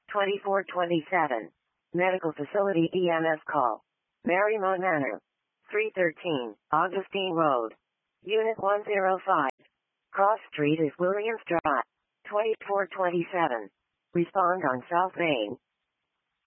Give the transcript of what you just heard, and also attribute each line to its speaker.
Speaker 1: 2427. Medical Facility EMS call. Marymount Manor. 313, Augustine Road. Unit 105. Cross Street is Williams Drive. 2427. Respond on South Main.